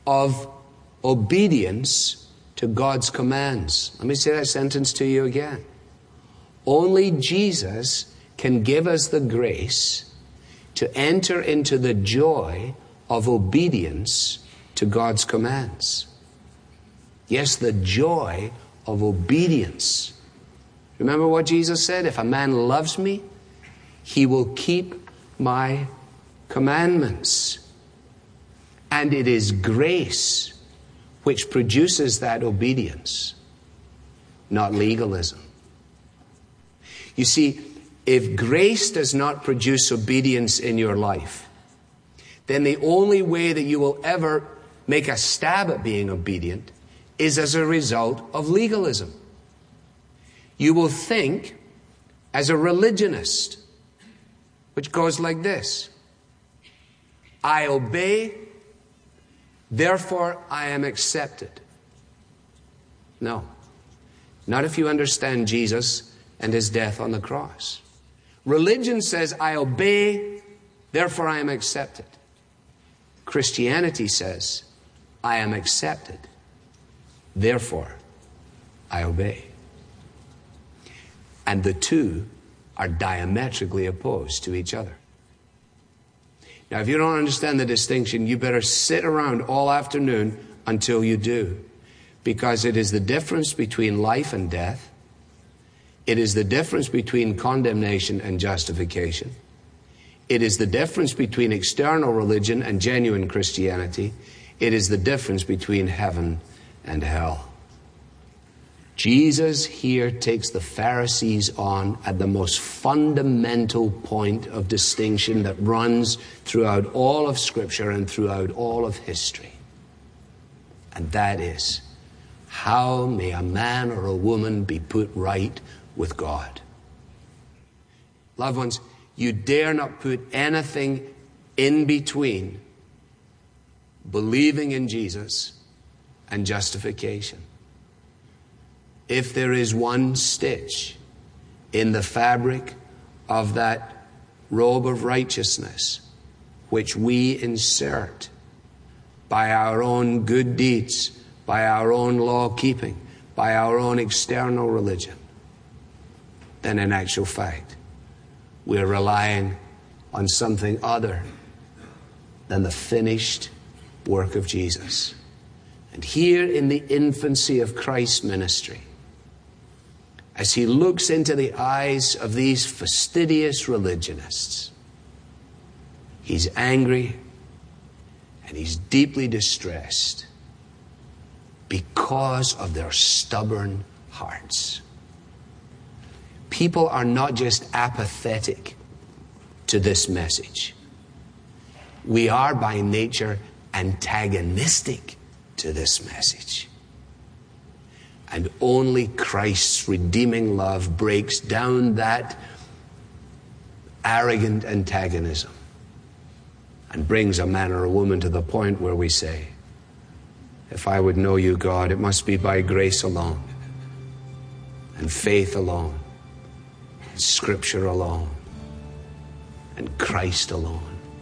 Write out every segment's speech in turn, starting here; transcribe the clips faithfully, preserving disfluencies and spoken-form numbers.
of obedience to God's commands. Let me say that sentence to you again. Only Jesus can give us the grace to enter into the joy of obedience to God's commands. Yes, the joy of obedience. Remember what Jesus said? If a man loves me, he will keep my commandments. And it is grace which produces that obedience, not legalism. You see, if grace does not produce obedience in your life, then the only way that you will ever make a stab at being obedient is as a result of legalism. You will think as a religionist, which goes like this: I obey, therefore I am accepted. No, not if you understand Jesus and his death on the cross. Religion says, I obey, therefore I am accepted. Christianity says, I am accepted, therefore I obey. And the two are diametrically opposed to each other. Now, if you don't understand the distinction, you better sit around all afternoon until you do. Because it is the difference between life and death. It is the difference between condemnation and justification. It is the difference between external religion and genuine Christianity. It is the difference between heaven and hell. Jesus here takes the Pharisees on at the most fundamental point of distinction that runs throughout all of Scripture and throughout all of history. And that is, how may a man or a woman be put right with God? Loved ones, you dare not put anything in between believing in Jesus and justification. If there is one stitch in the fabric of that robe of righteousness which we insert by our own good deeds, by our own law keeping, by our own external religion, then in actual fact, we're relying on something other than the finished work of Jesus. And here in the infancy of Christ's ministry, as he looks into the eyes of these fastidious religionists, he's angry and he's deeply distressed because of their stubborn hearts. People are not just apathetic to this message. We are by nature antagonistic to this message. And only Christ's redeeming love breaks down that arrogant antagonism and brings a man or a woman to the point where we say, if I would know you, God, it must be by grace alone and faith alone and Scripture alone and Christ alone.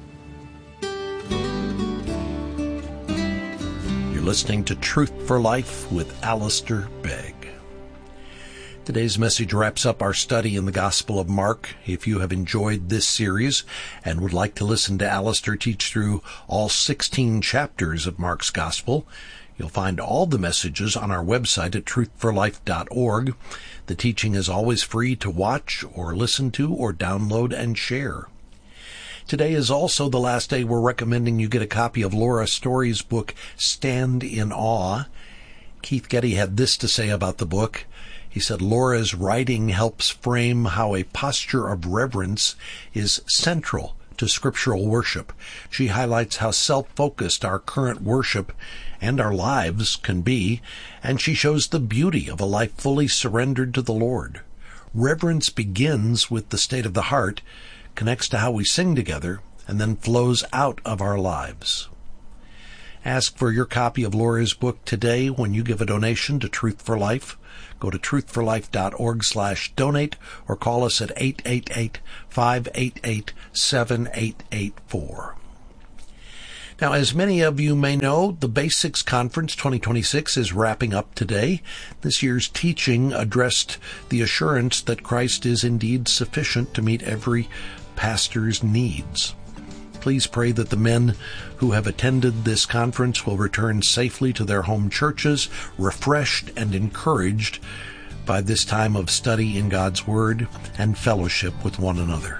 Listening to Truth for Life with Alistair Begg. Today's message wraps up our study in the Gospel of Mark. If you have enjoyed this series and would like to listen to Alistair teach through all sixteen chapters of Mark's Gospel, you'll find all the messages on our website at truth for life dot org. The teaching is always free to watch or listen to or download and share. Today is also the last day we're recommending you get a copy of Laura Story's book, Stand in Awe. Keith Getty had this to say about the book. He said, Laura's writing helps frame how a posture of reverence is central to scriptural worship. She highlights how self-focused our current worship and our lives can be, and she shows the beauty of a life fully surrendered to the Lord. Reverence begins with the state of the heart, connects to how we sing together, and then flows out of our lives. Ask for your copy of Laura's book today when you give a donation to Truth for Life. Go to truth for life dot org slash donate or call us at eight eight eight, five eight eight, seven eight eight four. Now, as many of you may know, the Basics Conference twenty twenty-six is wrapping up today. This year's teaching addressed the assurance that Christ is indeed sufficient to meet every pastor's needs. Please pray that the men who have attended this conference will return safely to their home churches, refreshed and encouraged by this time of study in God's Word and fellowship with one another.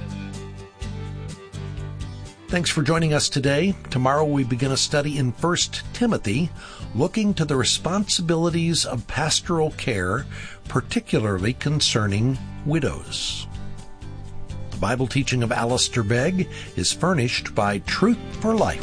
Thanks for joining us today. Tomorrow we begin a study in First Timothy, looking to the responsibilities of pastoral care, particularly concerning widows. The Bible teaching of Alistair Begg is furnished by Truth for Life,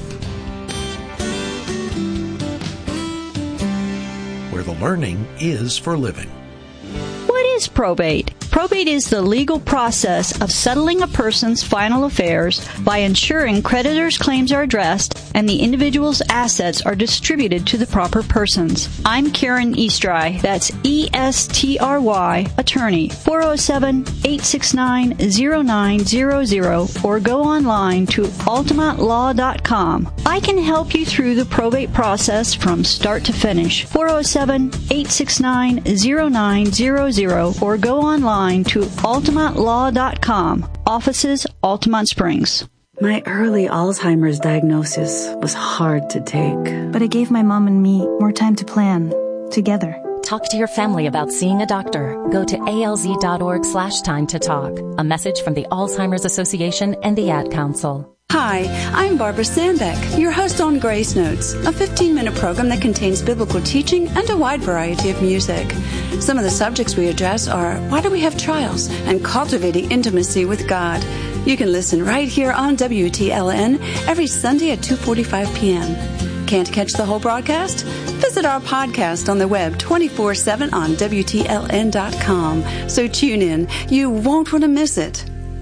where the learning is for living. What is probate? Probate is the legal process of settling a person's final affairs by ensuring creditors' claims are addressed and the individual's assets are distributed to the proper persons. I'm Karen Eastry. That's E S T R Y, attorney, four oh seven, eight six nine, oh nine hundred, or go online to altamont law dot com. I can help you through the probate process from start to finish. four oh seven, eight six nine, oh nine hundred, or go online to altamont law dot com. Offices, Altamont Springs. My early Alzheimer's diagnosis was hard to take, but it gave my mom and me more time to plan together. Talk to your family about seeing a doctor. Go to alz.org slash time to talk. A message from the Alzheimer's Association and the Ad Council. Hi, I'm Barbara Sandbeck, your host on Grace Notes, a fifteen-minute program that contains biblical teaching and a wide variety of music. Some of the subjects we address are why do we have trials and cultivating intimacy with God. You can listen right here on W T L N every Sunday at two forty-five p.m. Can't catch the whole broadcast? Visit our podcast on the web twenty-four seven on W T L N dot com. So tune in. You won't want to miss it.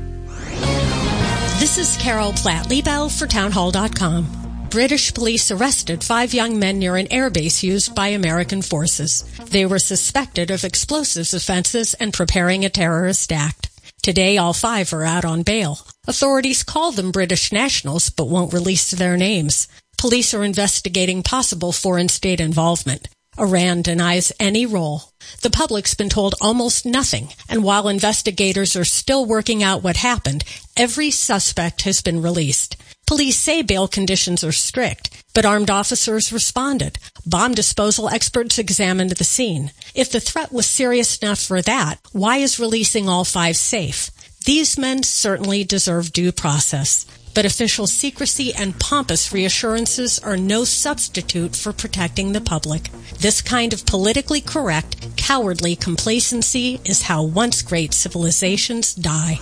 This is Carol Platt-Liebel for townhall dot com. British police arrested five young men near an airbase used by American forces. They were suspected of explosives offenses and preparing a terrorist act. Today, all five are out on bail. Authorities call them British nationals but won't release their names. Police are investigating possible foreign state involvement. Iran denies any role. The public's been told almost nothing, and while investigators are still working out what happened, every suspect has been released. Police say bail conditions are strict, but armed officers responded. Bomb disposal experts examined the scene. If the threat was serious enough for that, why is releasing all five safe? These men certainly deserve due process. But official secrecy and pompous reassurances are no substitute for protecting the public. This kind of politically correct, cowardly complacency is how once great civilizations die.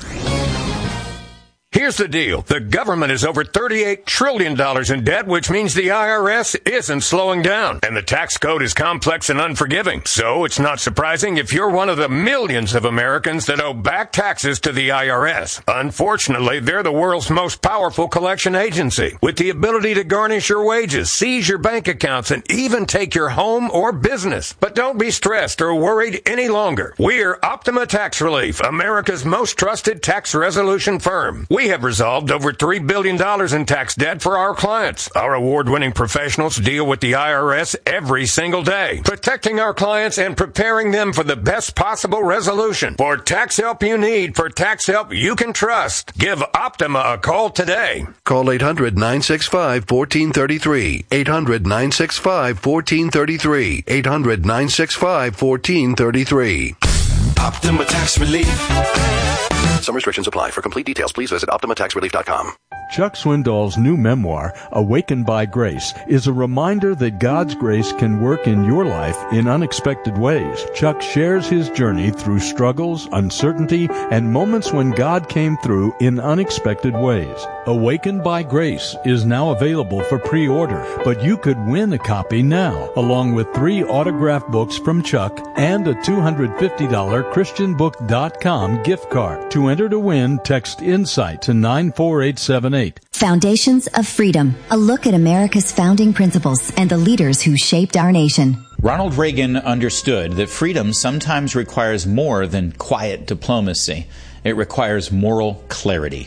Here's the deal. The government is over thirty-eight trillion dollars in debt, which means the I R S isn't slowing down. And the tax code is complex and unforgiving. So it's not surprising if you're one of the millions of Americans that owe back taxes to the I R S. Unfortunately, they're the world's most powerful collection agency, with the ability to garnish your wages, seize your bank accounts, and even take your home or business. But don't be stressed or worried any longer. We're Optima Tax Relief, America's most trusted tax resolution firm. We We have resolved over three billion dollars in tax debt for our clients. Our award-winning professionals deal with the I R S every single day, protecting our clients and preparing them for the best possible resolution. For tax help you need, for tax help you can trust, give Optima a call today. Call eight hundred, nine six five, one four three three. eight hundred, nine six five, one four three three. eight hundred, nine six five, one four three three. Optima Tax Relief. Some restrictions apply. For complete details, please visit optima tax relief dot com. Chuck Swindoll's new memoir, Awakened by Grace, is a reminder that God's grace can work in your life in unexpected ways. Chuck shares his journey through struggles, uncertainty, and moments when God came through in unexpected ways. Awakened by Grace is now available for pre-order, but you could win a copy now, along with three autographed books from Chuck and a two hundred fifty dollars christian book dot com gift card. To enter to win, text INSIGHT to nine four eight seven eight. Foundations of Freedom, a look at America's founding principles and the leaders who shaped our nation. Ronald Reagan understood that freedom sometimes requires more than quiet diplomacy. It requires moral clarity.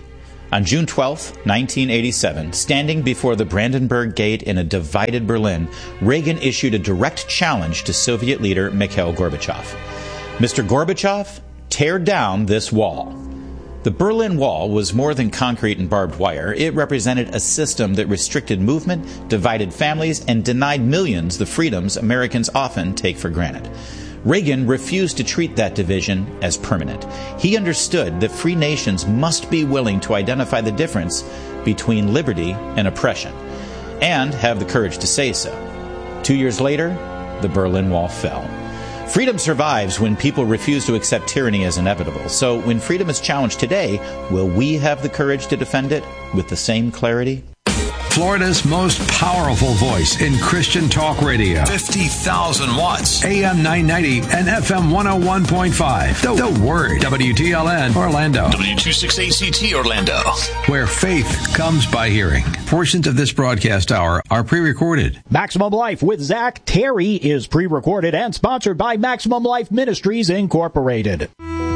On June twelfth, nineteen eighty-seven, standing before the Brandenburg Gate in a divided Berlin, Reagan issued a direct challenge to Soviet leader Mikhail Gorbachev. Mister Gorbachev, tear down this wall. The Berlin Wall was more than concrete and barbed wire. It represented a system that restricted movement, divided families, and denied millions the freedoms Americans often take for granted. Reagan refused to treat that division as permanent. He understood that free nations must be willing to identify the difference between liberty and oppression, and have the courage to say so. Two years later, the Berlin Wall fell. Freedom survives when people refuse to accept tyranny as inevitable. So when freedom is challenged today, will we have the courage to defend it with the same clarity? Florida's most powerful voice in Christian talk radio. fifty thousand watts. A M nine ninety and F M one oh one point five. The, the Word. W T L N Orlando. W twenty-six A C T Orlando. Where faith comes by hearing. Portions of this broadcast hour are pre-recorded. Maximum Life with Zach Terry is pre-recorded and sponsored by Maximum Life Ministries Incorporated.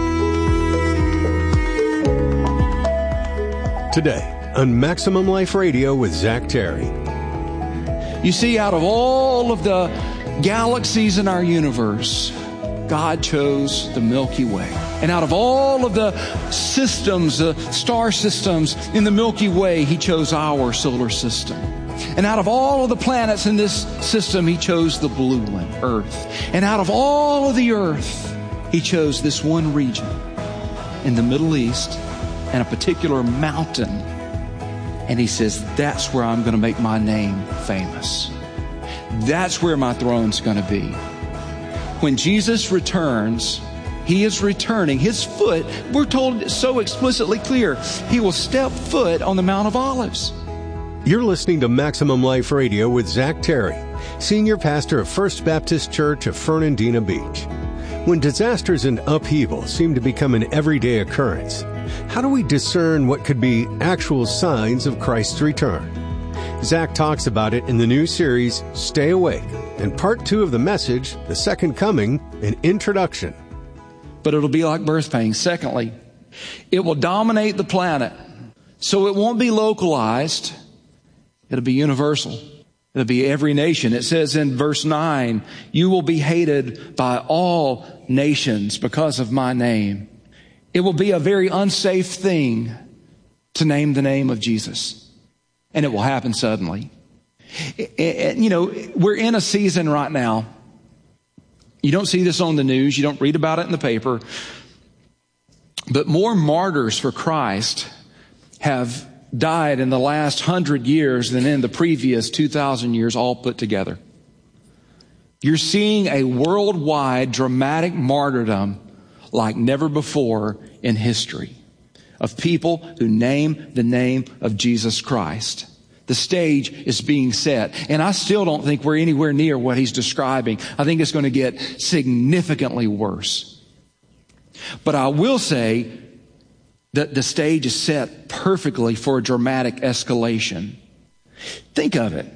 Today on Maximum Life Radio with Zach Terry. You see, out of all of the galaxies in our universe, God chose the Milky Way. And out of all of the systems, the star systems in the Milky Way, He chose our solar system. And out of all of the planets in this system, He chose the blue one, Earth. And out of all of the Earth, He chose this one region in the Middle East and a particular mountain. And He says, that's where I'm going to make my name famous. That's where my throne's going to be. When Jesus returns, He is returning. His foot, we're told so explicitly clear, He will step foot on the Mount of Olives. You're listening to Maximum Life Radio with Zach Terry, Senior Pastor of First Baptist Church of Fernandina Beach. When disasters and upheaval seem to become an everyday occurrence, how do we discern what could be actual signs of Christ's return? Zach talks about it in the new series, Stay Awake, and part two of the message, The Second Coming, an introduction. But it'll be like birth pains. Secondly, it will dominate the planet. So it won't be localized. It'll be universal. It'll be every nation. It says in verse nine, you will be hated by all nations because of my name. It will be a very unsafe thing to name the name of Jesus. And it will happen suddenly. It, it, you know, we're in a season right now. You don't see this on the news. You don't read about it in the paper. But more martyrs for Christ have died in the last hundred years than in the previous two thousand years all put together. You're seeing a worldwide dramatic martyrdom like never before in history of people who name the name of Jesus Christ. The stage is being set. And I still don't think we're anywhere near what he's describing. I think it's going to get significantly worse. But I will say that the stage is set perfectly for a dramatic escalation. Think of it.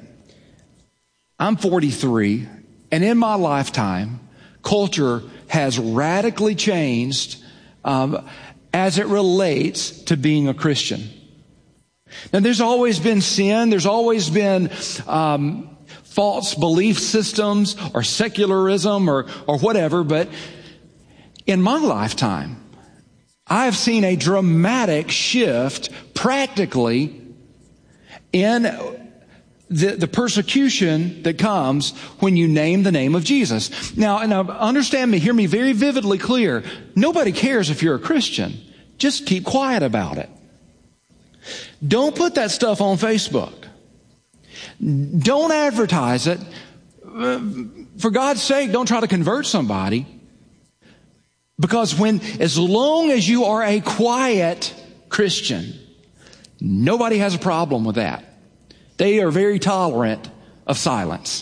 I'm forty-three, and in my lifetime, culture has radically changed um, as it relates to being a Christian. Now, there's always been sin. There's always been um, false belief systems or secularism or, or whatever. But in my lifetime, I've seen a dramatic shift practically in the, the persecution that comes when you name the name of Jesus. Now, and now understand me, hear me very vividly clear. Nobody cares if you're a Christian. Just keep quiet about it. Don't put that stuff on Facebook. Don't advertise it. For God's sake, don't try to convert somebody. Because when, as long as you are a quiet Christian, nobody has a problem with that. They are very tolerant of silence.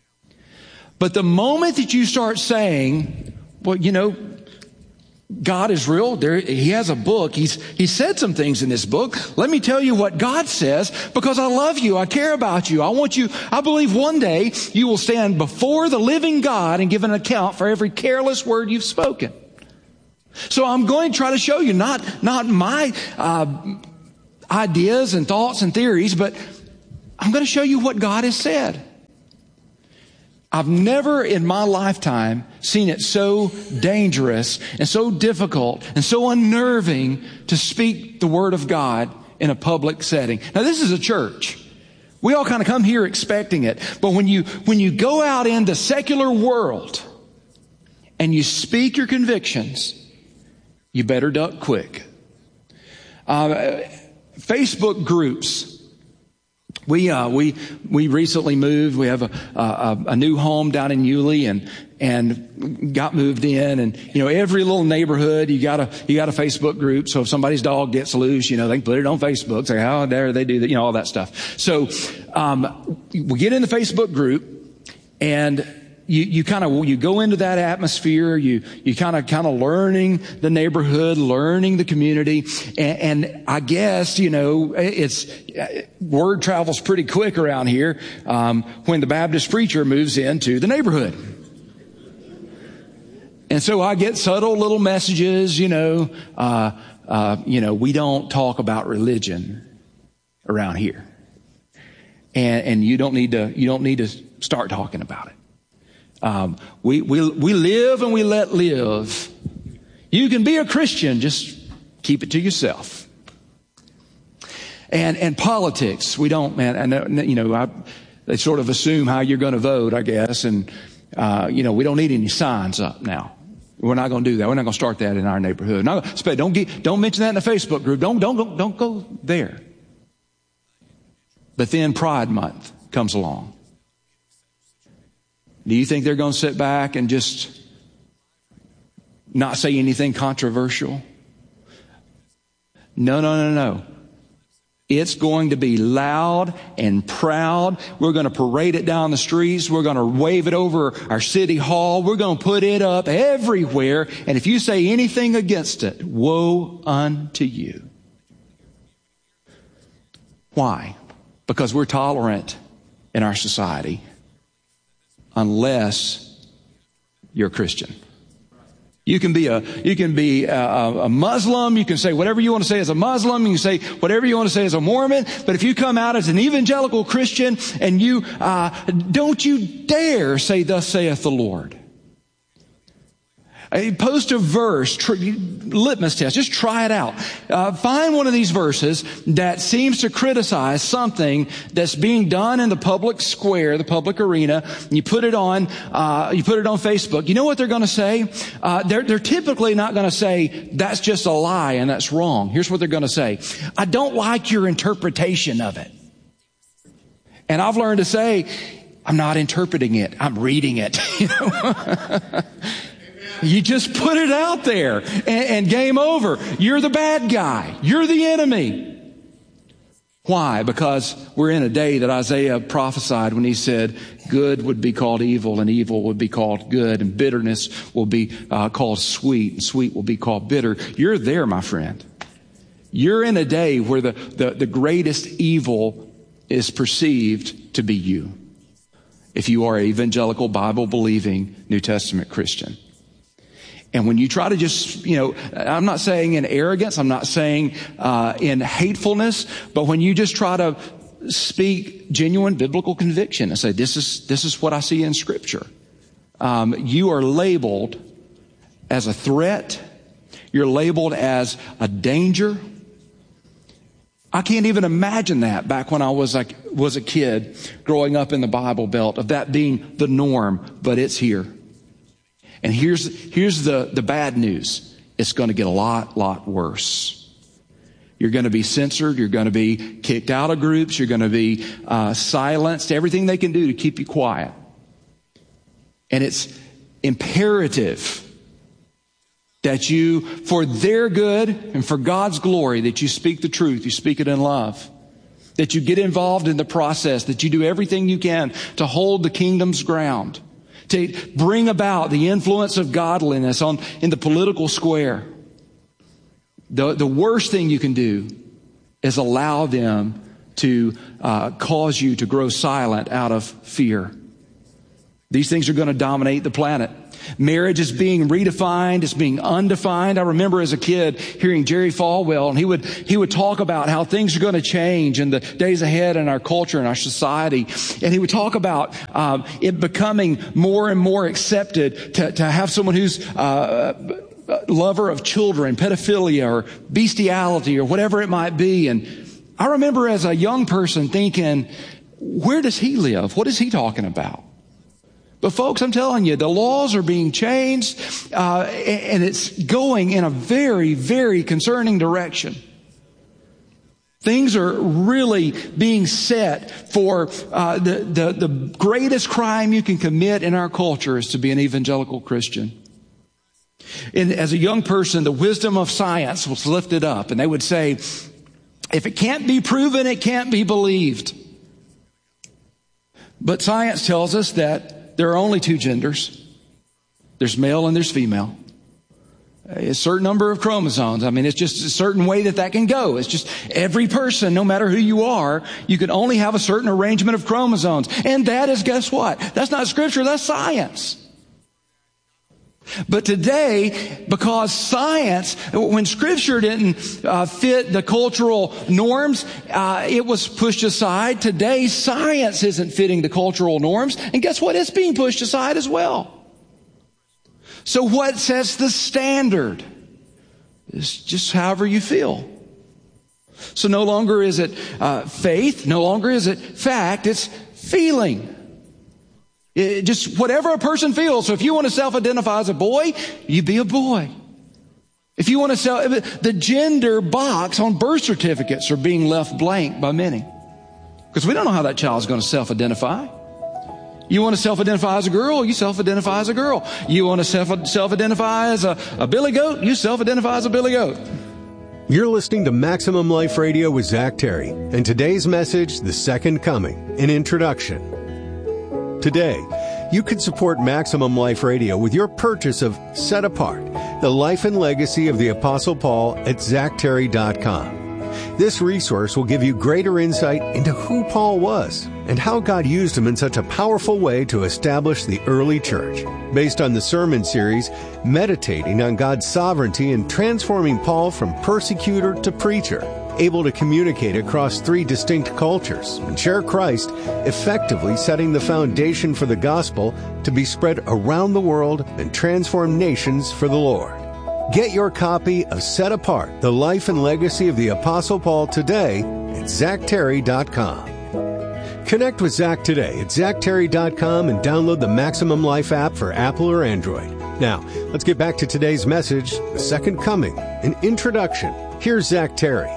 But the moment that you start saying, well, you know, God is real. There, he has a book. He's, he said some things in this book. Let me tell you what God says because I love you. I care about you. I want you, I believe one day you will stand before the living God and give an account for every careless word you've spoken. So I'm going to try to show you not, not my, uh, ideas and thoughts and theories, but I'm going to show you what God has said. I've never in my lifetime seen it so dangerous and so difficult and so unnerving to speak the Word of God in a public setting. Now, this is a church. We all kind of come here expecting it. But when you, when you go out in the secular world and you speak your convictions, you better duck quick. Uh, Facebook groups. We, uh, we, we recently moved. We have a, a, a new home down in Yulee and, and got moved in. And, you know, every little neighborhood, you got a, you got a Facebook group. So if somebody's dog gets loose, you know, they can put it on Facebook. Say, how dare they do that? You know, all that stuff. So, um, we get in the Facebook group and You, you kind of, you go into that atmosphere, you, you kind of, kind of learning the neighborhood, learning the community. And, and I guess, you know, it's, word travels pretty quick around here, um, when the Baptist preacher moves into the neighborhood. And so I get subtle little messages, you know, uh, uh, you know, we don't talk about religion around here. And, and you don't need to, you don't need to start talking about it. Um, we, we, we live and we let live. You can be a Christian, just keep it to yourself. And, and politics, we don't, man, I know, you know, I, they sort of assume how you're going to vote, I guess. And, uh, you know, we don't need any signs up now. We're not going to do that. We're not going to start that in our neighborhood. Not, don't get, don't mention that in the Facebook group. Don't, don't, don't, don't go there. But then Pride Month comes along. Do you think they're going to sit back and just not say anything controversial? No, no, no, no. It's going to be loud and proud. We're going to parade it down the streets. We're going to wave it over our city hall. We're going to put it up everywhere. And if you say anything against it, woe unto you. Why? Because we're tolerant in our society. Unless you're a Christian. You can be a, you can be a, a Muslim. You can say whatever you want to say as a Muslim. You can say whatever you want to say as a Mormon. But if you come out as an evangelical Christian and you, uh, don't you dare say, thus saith the Lord. A post a verse, tr- litmus test, just try it out. Uh, find one of these verses that seems to criticize something that's being done in the public square, the public arena. And you put it on, uh, you put it on Facebook. You know what they're going to say? Uh, they're, they're typically not going to say, that's just a lie and that's wrong. Here's what they're going to say. I don't like your interpretation of it. And I've learned to say, I'm not interpreting it. I'm reading it. You know? You just put it out there and, and game over. You're the bad guy. You're the enemy. Why? Because we're in a day that Isaiah prophesied when he said good would be called evil and evil would be called good and bitterness will be uh, called sweet and sweet will be called bitter. You're there, my friend. You're in a day where the, the, the greatest evil is perceived to be you. If you are an evangelical, Bible-believing, New Testament Christian. And when you try to just, you know, I'm not saying in arrogance, I'm not saying uh, in hatefulness, but when you just try to speak genuine biblical conviction and say, this is, this is what I see in Scripture, um, you are labeled as a threat. You're labeled as a danger. I can't even imagine that back when I was like, was a kid growing up in the Bible Belt, of that being the norm, but it's here. And here's, here's the, the bad news. It's going to get a lot, lot worse. You're going to be censored. You're going to be kicked out of groups. You're going to be uh, silenced. Everything they can do to keep you quiet. And it's imperative that you, for their good and for God's glory, that you speak the truth. You speak it in love. That you get involved in the process. That you do everything you can to hold the kingdom's ground. To bring about the influence of godliness on in the political square. The, the worst thing you can do is allow them to uh, cause you to grow silent out of fear. These things are going to dominate the planet. Marriage is being redefined. It's being undefined. I remember as a kid hearing Jerry Falwell, and he would, he would talk about how things are going to change in the days ahead in our culture and our society. And he would talk about, um, it becoming more and more accepted to, to have someone who's, uh, lover of children, pedophilia or bestiality or whatever it might be. And I remember as a young person thinking, where does he live? What is he talking about? But folks, I'm telling you, the laws are being changed, uh, and it's going in a very, very concerning direction. Things are really being set for uh, the, the, the greatest crime you can commit in our culture is to be an evangelical Christian. And as a young person, the wisdom of science was lifted up, and they would say, if it can't be proven, it can't be believed. But science tells us that there are only two genders. There's male and there's female. A certain number of chromosomes. I mean, it's just a certain way that that can go. It's just every person, no matter who you are, you can only have a certain arrangement of chromosomes. And that is, guess what? That's not scripture, that's science. But today, because science, when scripture didn't uh, fit the cultural norms, uh, it was pushed aside. Today, science isn't fitting the cultural norms. And guess what? It's being pushed aside as well. So what sets the standard? It's just however you feel. So no longer is it uh, faith, no longer is it fact, it's feeling. It just whatever a person feels. So if you want to self-identify as a boy, you be a boy. If you want to self, the gender box on birth certificates are being left blank by many. Because we don't know how that child is going to self-identify. You want to self-identify as a girl, you self-identify as a girl. You want to self, self-identify as a, a billy goat, you self-identify as a billy goat. You're listening to Maximum Life Radio with Zach Terry, and today's message, The Second Coming, an introduction. Today, you can support Maximum Life Radio with your purchase of Set Apart, the life and legacy of the Apostle Paul at zach terry dot com. This resource will give you greater insight into who Paul was and how God used him in such a powerful way to establish the early church, based on the sermon series meditating on God's sovereignty in transforming Paul from persecutor to preacher, able to communicate across three distinct cultures and share Christ, effectively setting the foundation for the gospel to be spread around the world and transform nations for the Lord. Get your copy of Set Apart, the life and legacy of the Apostle Paul today at zach terry dot com. Connect with Zach today at zach terry dot com and download the Maximum Life app for Apple or Android. Now, let's get back to today's message, The Second Coming, an introduction. Here's Zach Terry.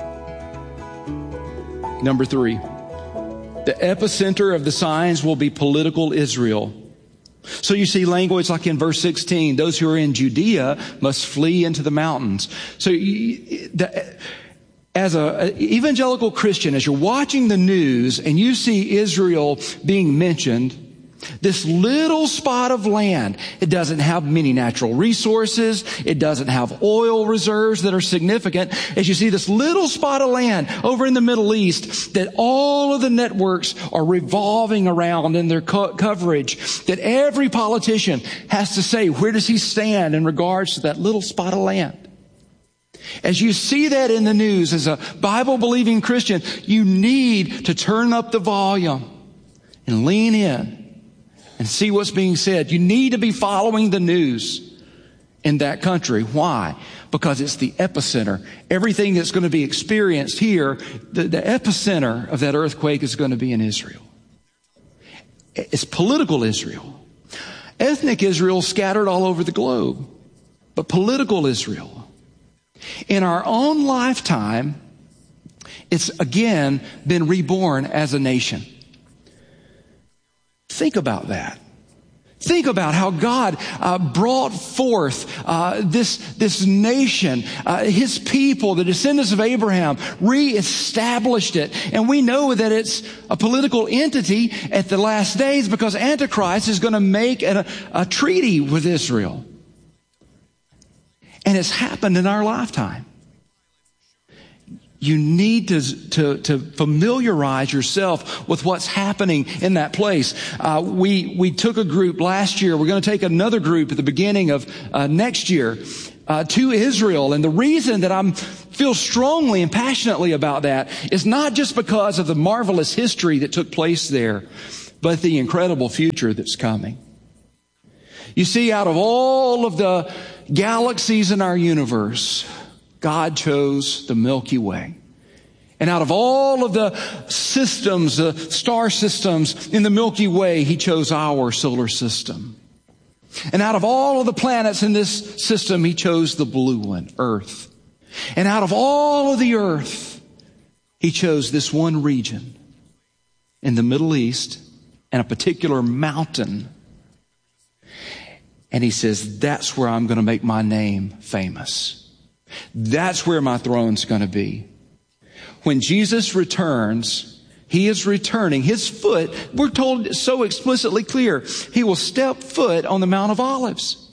Number three, the epicenter of the signs will be political Israel. So you see language like in verse sixteen, those who are in Judea must flee into the mountains. So you, the, as an evangelical Christian, as you're watching the news and you see Israel being mentioned, this little spot of land, it doesn't have many natural resources. It doesn't have oil reserves that are significant. As you see this little spot of land over in the Middle East that all of the networks are revolving around in their co- coverage, that every politician has to say, where does he stand in regards to that little spot of land? As you see that in the news, as a Bible-believing Christian, you need to turn up the volume and lean in and see what's being said. You need to be following the news in that country. Why? Because it's the epicenter. Everything that's going to be experienced here, the, the epicenter of that earthquake is going to be in Israel. It's political Israel. Ethnic Israel scattered all over the globe, but political Israel. In our own lifetime, it's again been reborn as a nation. Think about that. Think about how God uh, brought forth uh, this this nation, uh, His people, the descendants of Abraham, reestablished it. And we know that it's a political entity at the last days because Antichrist is going to make a, a treaty with Israel. And it's happened in our lifetime. You need to, to, to familiarize yourself with what's happening in that place. Uh, we, we took a group last year. We're going to take another group at the beginning of uh, next year uh, to Israel. And the reason that I'm feel strongly and passionately about that is not just because of the marvelous history that took place there, but the incredible future that's coming. You see, out of all of the galaxies in our universe, God chose the Milky Way. And out of all of the systems, the star systems in the Milky Way, He chose our solar system. And out of all of the planets in this system, He chose the blue one, Earth. And out of all of the Earth, He chose this one region in the Middle East and a particular mountain. And He says, that's where I'm going to make my name famous. That's where my throne's going to be. When Jesus returns, He is returning. His foot, we're told so explicitly clear, He will step foot on the Mount of Olives.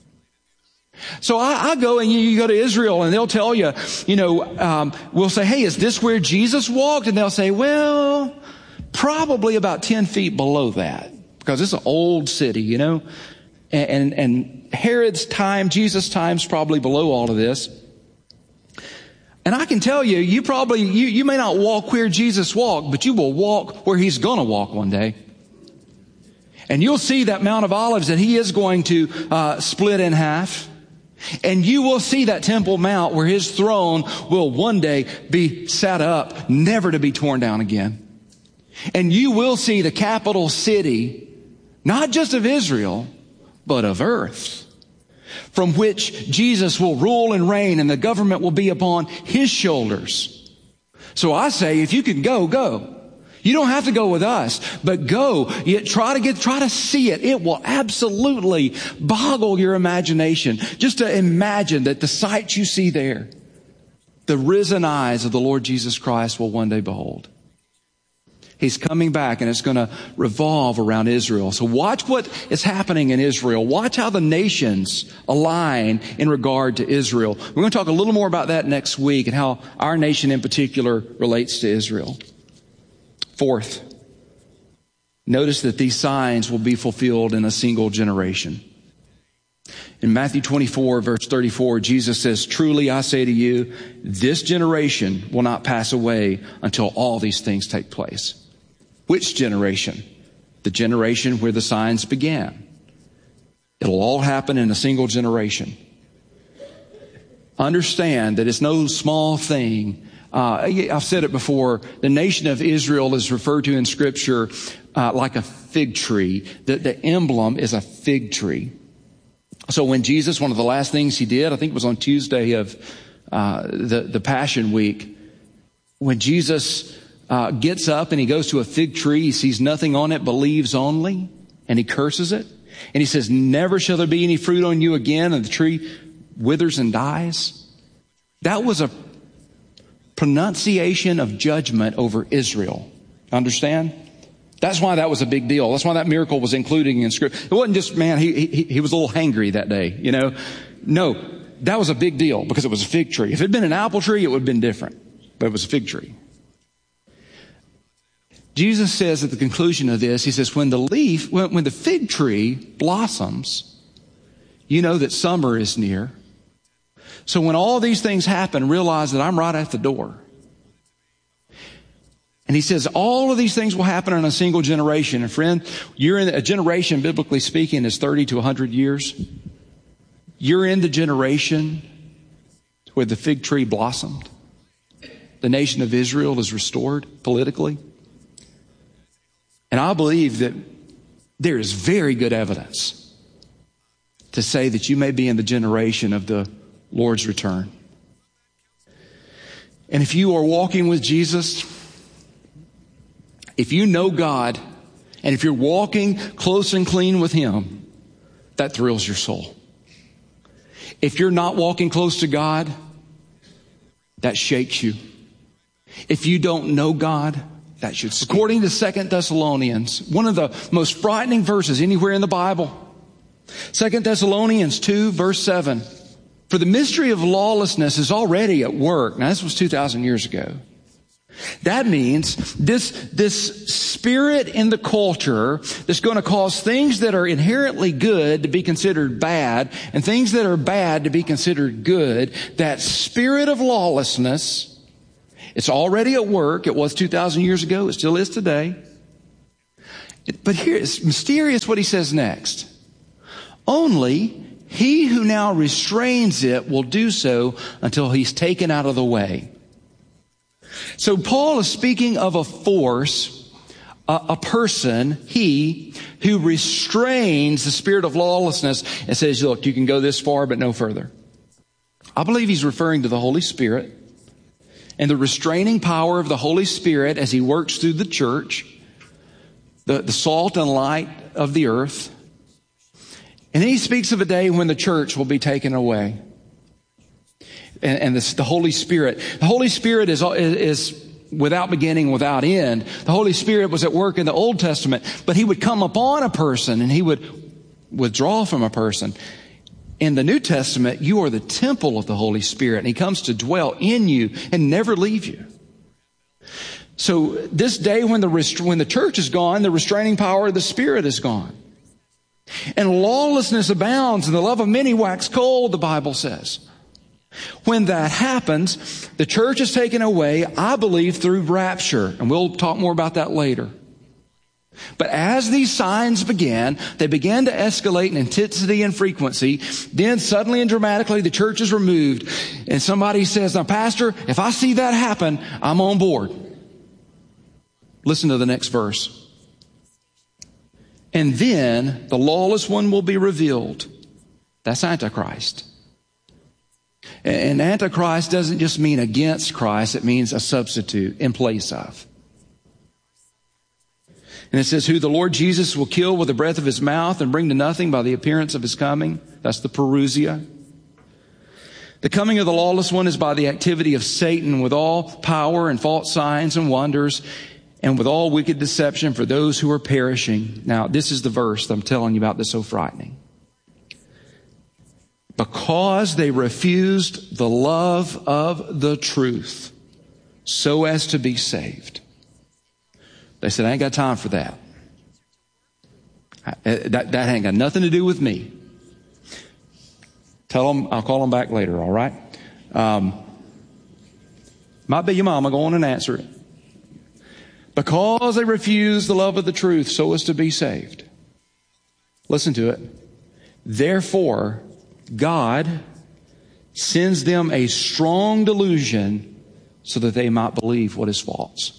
So I, I go and you, you go to Israel and they'll tell you, you know, um, we'll say, hey, is this where Jesus walked? And they'll say, well, probably about ten feet below that, because it's an old city, you know, and, and, and Herod's time, Jesus' time's probably below all of this. And I can tell you, you probably, you, you may not walk where Jesus walked, but you will walk where He's going to walk one day. And you'll see that Mount of Olives that He is going to uh, split in half. And you will see that Temple Mount where His throne will one day be set up, never to be torn down again. And you will see the capital city, not just of Israel, but of earth, from which Jesus will rule and reign, and the government will be upon His shoulders. So I say, if you can go, go. You don't have to go with us, but go. Yet try to get, try to see it. It will absolutely boggle your imagination. Just to imagine that the sights you see there, the risen eyes of the Lord Jesus Christ will one day behold. He's coming back, and it's going to revolve around Israel. So watch what is happening in Israel. Watch how the nations align in regard to Israel. We're going to talk a little more about that next week and how our nation in particular relates to Israel. Fourth, notice that these signs will be fulfilled in a single generation. In Matthew twenty-four, verse thirty-four, Jesus says, truly I say to you, this generation will not pass away until all these things take place. Which generation? The generation where the signs began. It'll all happen in a single generation. Understand that it's no small thing. Uh, I've said it before. The nation of Israel is referred to in Scripture uh, like a fig tree. The, the emblem is a fig tree. So when Jesus, one of the last things He did, I think it was on Tuesday of uh, the, the Passion Week, when Jesus Uh, gets up and He goes to a fig tree. He sees nothing on it but leaves only, and He curses it. And He says, never shall there be any fruit on you again, and the tree withers and dies. That was a pronunciation of judgment over Israel. Understand? That's why that was a big deal. That's why that miracle was included in Scripture. It wasn't just, man, he, he, he was a little hangry that day, you know. No, that was a big deal because it was a fig tree. If it had been an apple tree, it would have been different. But it was a fig tree. Jesus says at the conclusion of this, He says, when the leaf, when, when the fig tree blossoms, you know that summer is near. So when all these things happen, realize that I'm right at the door. And He says, all of these things will happen in a single generation. And friend, you're in a generation, biblically speaking, is thirty to one hundred years. You're in the generation where the fig tree blossomed. The nation of Israel is restored politically. And I believe that there is very good evidence to say that you may be in the generation of the Lord's return. And if you are walking with Jesus, if you know God, and if you're walking close and clean with Him, that thrills your soul. If you're not walking close to God, that shakes you. If you don't know God, that should speak. According to Second Thessalonians, one of the most frightening verses anywhere in the Bible, Second Thessalonians two, verse seven. For the mystery of lawlessness is already at work. Now, this was two thousand years ago. That means this, this spirit in the culture that's going to cause things that are inherently good to be considered bad and things that are bad to be considered good, that spirit of lawlessness, it's already at work. It was two thousand years ago. It still is today. But here, it's mysterious what he says next. Only he who now restrains it will do so until he's taken out of the way. So Paul is speaking of a force, a, a person, he, who restrains the spirit of lawlessness and says, look, you can go this far, but no further. I believe he's referring to the Holy Spirit and the restraining power of the Holy Spirit as he works through the church, the, the salt and light of the earth. And then he speaks of a day when the church will be taken away. And, and this, the Holy Spirit. The Holy Spirit is, is without beginning, without end. The Holy Spirit was at work in the Old Testament, but he would come upon a person and he would withdraw from a person. In the New Testament, you are the temple of the Holy Spirit, and he comes to dwell in you and never leave you. So this day when the, rest- when the church is gone, the restraining power of the Spirit is gone. And lawlessness abounds, and the love of many wax cold, the Bible says. When that happens, the church is taken away, I believe, through rapture. And we'll talk more about that later. But as these signs began, they began to escalate in intensity and frequency. Then suddenly and dramatically, the church is removed. And somebody says, now, Pastor, if I see that happen, I'm on board. Listen to the next verse. And then the lawless one will be revealed. That's Antichrist. And Antichrist doesn't just mean against Christ. It means a substitute in place of. And it says, who the Lord Jesus will kill with the breath of his mouth and bring to nothing by the appearance of his coming. That's the parousia. The coming of the lawless one is by the activity of Satan with all power and false signs and wonders and with all wicked deception for those who are perishing. Now, this is the verse that I'm telling you about that's so frightening. Because they refused the love of the truth so as to be saved. They said, I ain't got time for that. That, that ain't got nothing to do with me. Tell them, I'll call them back later, all right? Um, might be your mama. Go on and answer it. Because they refused the love of the truth so as to be saved. Listen to it. Therefore, God sends them a strong delusion so that they might believe what is false.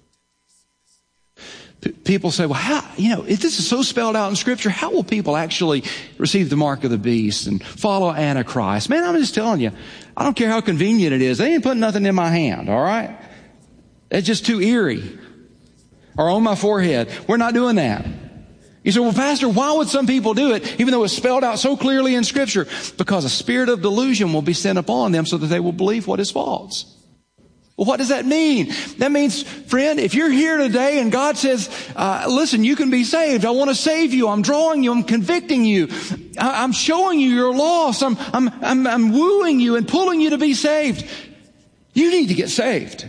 P- people say, well, how, you know, if this is so spelled out in Scripture, how will people actually receive the mark of the beast and follow Antichrist? Man, I'm just telling you, I don't care how convenient it is. They ain't putting nothing in my hand, all right? It's just too eerie. Or on my forehead. We're not doing that. You say, well, Pastor, why would some people do it, even though it's spelled out so clearly in Scripture? Because a spirit of delusion will be sent upon them so that they will believe what is false. Well, what does that mean? That means, friend, if you're here today and God says, uh, listen, you can be saved. I want to save you. I'm drawing you. I'm convicting you. I- I'm showing you you're lost. I'm, I'm, I'm, I'm wooing you and pulling you to be saved. You need to get saved.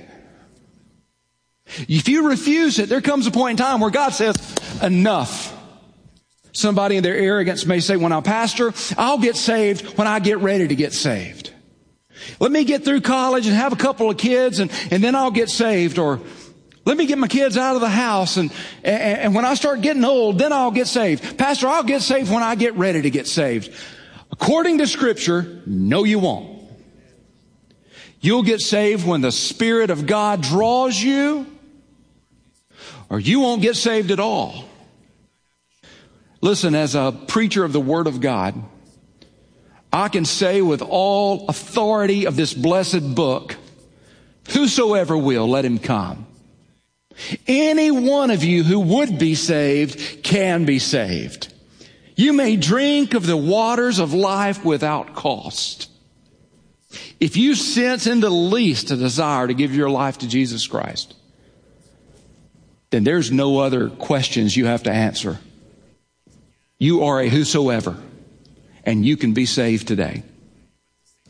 If you refuse it, there comes a point in time where God says, enough. Somebody in their arrogance may say, well, now, Pastor, I'll get saved when I get ready to get saved. Let me get through college and have a couple of kids and, and then I'll get saved. Or let me get my kids out of the house and, and, and when I start getting old, then I'll get saved. Pastor, I'll get saved when I get ready to get saved. According to Scripture, no, you won't. You'll get saved when the Spirit of God draws you, or you won't get saved at all. Listen, as a preacher of the Word of God, I can say with all authority of this blessed book, whosoever will, let him come. Any one of you who would be saved can be saved. You may drink of the waters of life without cost. If you sense in the least a desire to give your life to Jesus Christ, then there's no other questions you have to answer. You are a whosoever, and you can be saved today.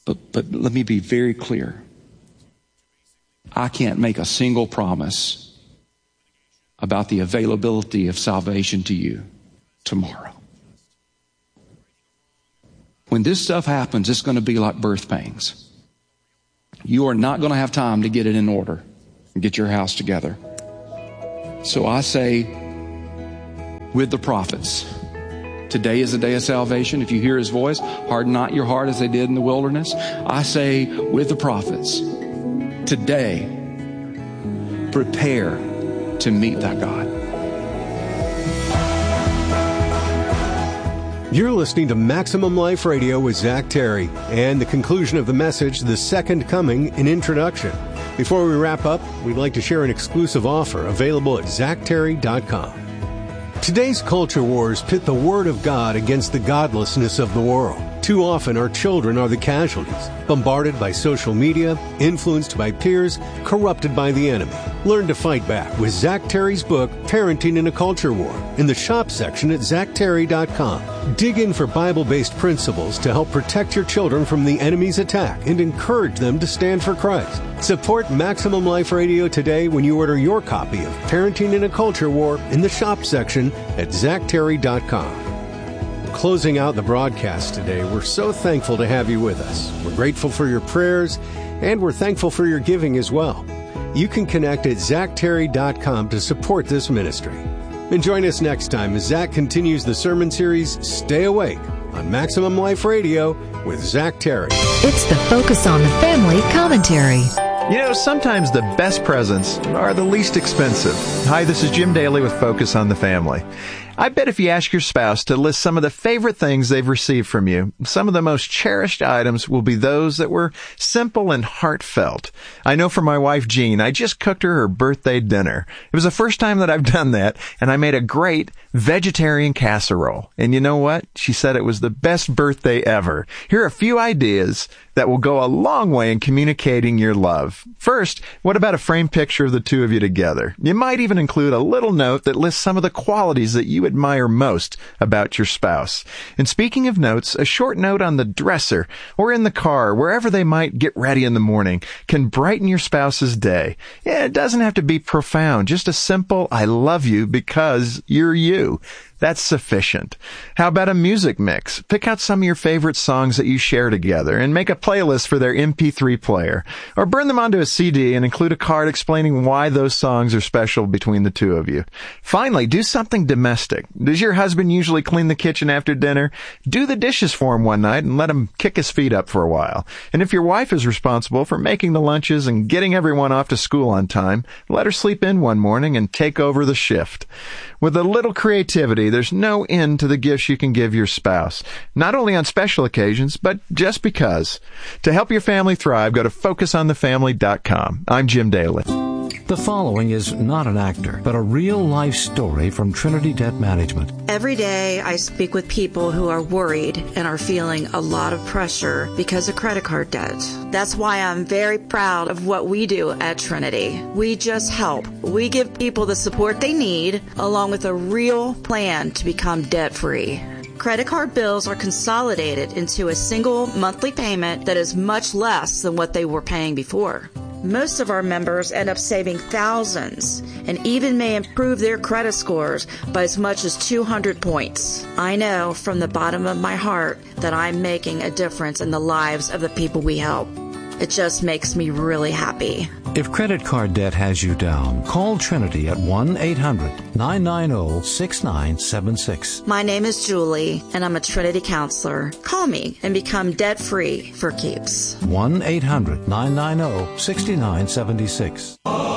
But, but let me be very clear. I can't make a single promise about the availability of salvation to you tomorrow. When this stuff happens, it's going to be like birth pains. You are not going to have time to get it in order and get your house together. So I say, with the prophets, today is the day of salvation. If you hear his voice, harden not your heart as they did in the wilderness. I say, with the prophets, today, prepare to meet that God. You're listening to Maximum Life Radio with Zach Terry, and the conclusion of the message, The Second Coming, an introduction. Before we wrap up, we'd like to share an exclusive offer available at zach terry dot com. Today's culture wars pit the Word of God against the godlessness of the world. Too often our children are the casualties, bombarded by social media, influenced by peers, corrupted by the enemy. Learn to fight back with Zach Terry's book, Parenting in a Culture War, in the shop section at zach terry dot com. Dig in for Bible-based principles to help protect your children from the enemy's attack and encourage them to stand for Christ. Support Maximum Life Radio today when you order your copy of Parenting in a Culture War in the shop section at zach terry dot com. Closing out the broadcast today, we're so thankful to have you with us. We're grateful for your prayers, and we're thankful for your giving as well. You can connect at zach terry dot com to support this ministry. And join us next time as Zach continues the sermon series, Stay Awake, on Maximum Life Radio with Zach Terry. It's the Focus on the Family commentary. You know, sometimes the best presents are the least expensive. Hi, this is Jim Daly with Focus on the Family. I bet if you ask your spouse to list some of the favorite things they've received from you, some of the most cherished items will be those that were simple and heartfelt. I know for my wife, Jean, I just cooked her her birthday dinner. It was the first time that I've done that, and I made a great vegetarian casserole. And you know what? She said it was the best birthday ever. Here are a few ideas that will go a long way in communicating your love. First, what about a framed picture of the two of you together? You might even include a little note that lists some of the qualities that you admire most about your spouse. And speaking of notes, a short note on the dresser or in the car, wherever they might get ready in the morning, can brighten your spouse's day. Yeah, it doesn't have to be profound, just a simple, I love you because you're you. That's sufficient. How about a music mix? Pick out some of your favorite songs that you share together and make a playlist for their M P three player. Or burn them onto a C D and include a card explaining why those songs are special between the two of you. Finally, do something domestic. Does your husband usually clean the kitchen after dinner? Do the dishes for him one night and let him kick his feet up for a while. And if your wife is responsible for making the lunches and getting everyone off to school on time, let her sleep in one morning and take over the shift. With a little creativity, there's no end to the gifts you can give your spouse, not only on special occasions, but just because. To help your family thrive, go to focus on the family dot com. I'm Jim Daly. The following is not an actor, but a real-life story from Trinity Debt Management. Every day I speak with people who are worried and are feeling a lot of pressure because of credit card debt. That's why I'm very proud of what we do at Trinity. We just help. We give people the support they need, along with a real plan to become debt-free. Credit card bills are consolidated into a single monthly payment that is much less than what they were paying before. Most of our members end up saving thousands and even may improve their credit scores by as much as two hundred points. I know from the bottom of my heart that I'm making a difference in the lives of the people we help. It just makes me really happy. If credit card debt has you down, call Trinity at one eight hundred nine nine zero six nine seven six. My name is Julie, and I'm a Trinity counselor. Call me and become debt-free for keeps. one eight hundred nine nine zero six nine seven six.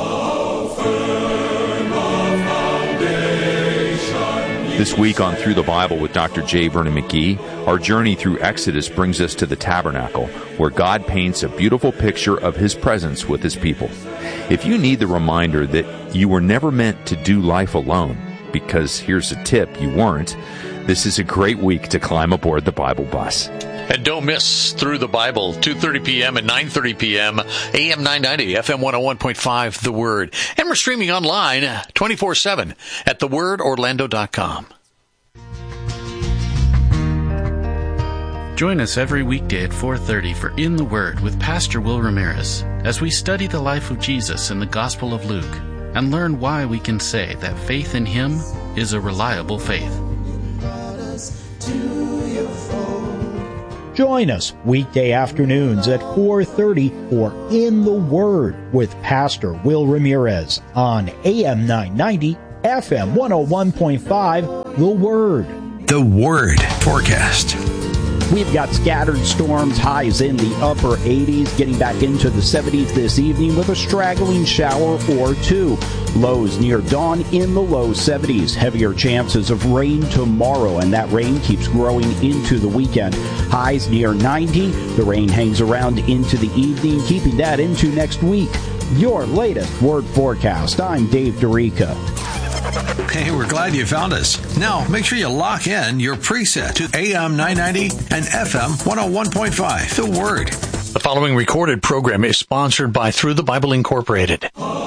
This week on Through the Bible with Doctor J. Vernon McGee, our journey through Exodus brings us to the tabernacle, where God paints a beautiful picture of His presence with His people. If you need the reminder that you were never meant to do life alone, because here's a tip, you weren't, this is a great week to climb aboard the Bible bus. And don't miss Through the Bible, two thirty p.m. and nine thirty p.m., A M nine ninety, F M one oh one point five, The Word. And we're streaming online twenty-four seven at the word orlando dot com. Join us every weekday at four thirty for In the Word with Pastor Will Ramirez as we study the life of Jesus in the Gospel of Luke and learn why we can say that faith in Him is a reliable faith. Join us weekday afternoons at four thirty for In the Word with Pastor Will Ramirez on A M nine ninety, F M one oh one point five, The Word. The Word forecast. We've got scattered storms, highs in the upper eighties, getting back into the seventies this evening with a straggling shower or two. Lows near dawn in the low seventies. Heavier chances of rain tomorrow, and that rain keeps growing into the weekend. Highs near ninety. The rain hangs around into the evening, keeping that into next week. Your latest Word forecast. I'm Dave Dorica. Hey, we're glad you found us. Now, make sure you lock in your preset to A M nine ninety and F M one oh one point five. The Word. The following recorded program is sponsored by Through the Bible Incorporated.